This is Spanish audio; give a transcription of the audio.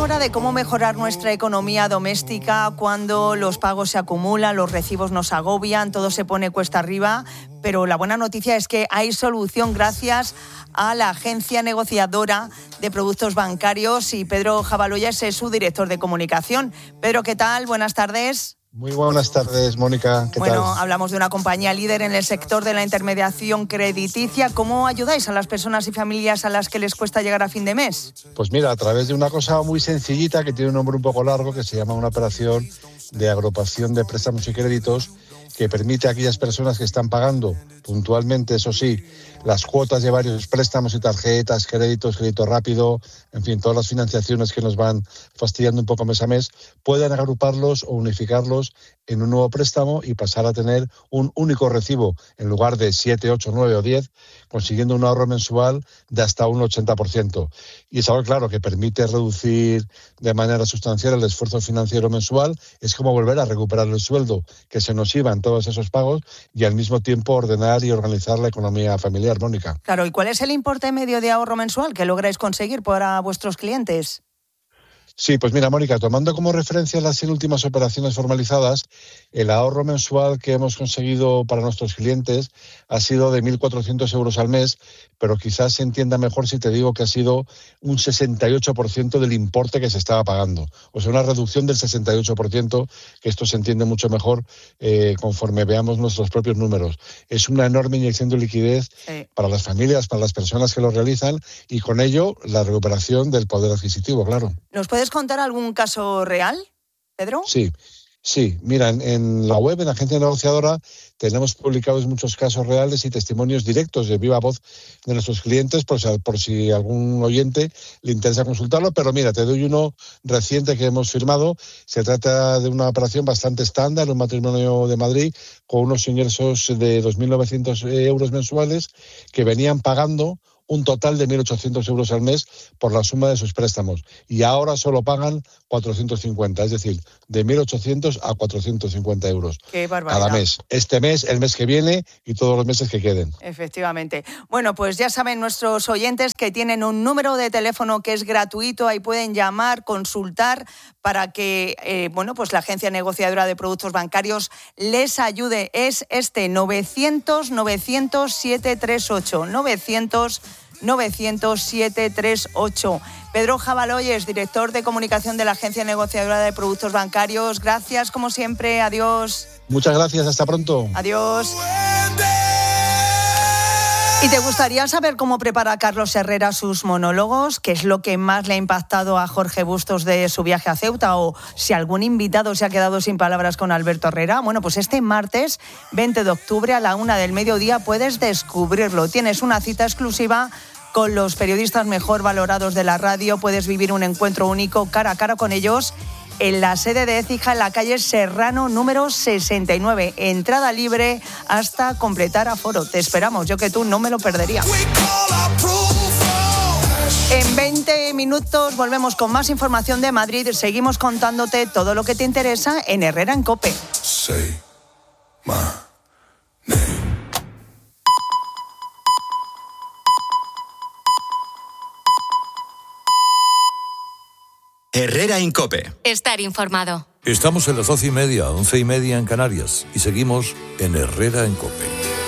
ahora de cómo mejorar nuestra economía doméstica cuando los pagos se acumulan, los recibos nos agobian, todo se pone cuesta arriba, pero la buena noticia es que hay solución gracias a la agencia negociadora de productos bancarios y Pedro Jabaloyes es su director de comunicación. Pedro, ¿qué tal? Buenas tardes. Muy buenas tardes, Mónica. ¿Qué tal? Bueno, hablamos de una compañía líder en el sector de la intermediación crediticia. ¿Cómo ayudáis a las personas y familias a las que les cuesta llegar a fin de mes? Pues mira, a través de una cosa muy sencillita que tiene un nombre un poco largo, que se llama una operación de agrupación de préstamos y créditos, que permite a aquellas personas que están pagando puntualmente, eso sí, las cuotas de varios préstamos y tarjetas, créditos, crédito rápido, en fin, todas las financiaciones que nos van fastidiando un poco mes a mes, puedan agruparlos o unificarlos en un nuevo préstamo y pasar a tener un único recibo en lugar de 7, 8, 9 o 10, consiguiendo un ahorro mensual de hasta un 80%. Y es algo, claro, que permite reducir de manera sustancial el esfuerzo financiero mensual. Es como volver a recuperar el sueldo que se nos iba en todos esos pagos y al mismo tiempo ordenar y organizar la economía familiar, Mónica. Claro, ¿y cuál es el importe medio de ahorro mensual que lográis conseguir para vuestros clientes? Sí, pues mira, Mónica, tomando como referencia las 100 últimas operaciones formalizadas, el ahorro mensual que hemos conseguido para nuestros clientes ha sido de 1.400 euros al mes, pero quizás se entienda mejor si te digo que ha sido un 68% del importe que se estaba pagando. O sea, una reducción del 68%, que esto se entiende mucho mejor conforme veamos nuestros propios números. Es una enorme inyección de liquidez para las familias, para las personas que lo realizan y con ello la recuperación del poder adquisitivo, claro. ¿Nos puedes contar algún caso real, Pedro? Sí, mira, en la web, en la agencia negociadora, tenemos publicados muchos casos reales y testimonios directos de viva voz de nuestros clientes, por si algún oyente le interesa consultarlo. Pero mira, te doy uno reciente que hemos firmado. Se trata de una operación bastante estándar, un matrimonio de Madrid, con unos ingresos de 2.900 euros mensuales que venían pagando un total de 1.800 euros al mes por la suma de sus préstamos. Y ahora solo pagan 450, es decir, de 1.800 a 450 euros. ¡Qué barbaridad! Cada mes. Este mes, el mes que viene y todos los meses que queden. Efectivamente. Bueno, pues ya saben nuestros oyentes que tienen un número de teléfono que es gratuito. Ahí pueden llamar, consultar para que pues la agencia negociadora de productos bancarios les ayude. Es este 900-900-738. 900-738. Pedro Jabaloyes, director de comunicación de la agencia negociadora de productos bancarios. Gracias, como siempre. Adiós. Muchas gracias. Hasta pronto. Adiós. ¿Y te gustaría saber cómo prepara Carlos Herrera sus monólogos? ¿Qué es lo que más le ha impactado a Jorge Bustos de su viaje a Ceuta? ¿O si algún invitado se ha quedado sin palabras con Alberto Herrera? Bueno, pues este martes 20 de octubre a la 1 del mediodía puedes descubrirlo. Tienes una cita exclusiva con los periodistas mejor valorados de la radio. Puedes vivir un encuentro único cara a cara con ellos en la sede de Écija, en la calle Serrano, número 69. Entrada libre hasta completar aforo. Te esperamos, yo que tú no me lo perdería. En 20 minutos volvemos con más información de Madrid. Seguimos contándote todo lo que te interesa en Herrera en COPE. Herrera en COPE. Estar informado. Estamos en las 12:30, 11:30 en Canarias y seguimos en Herrera en COPE.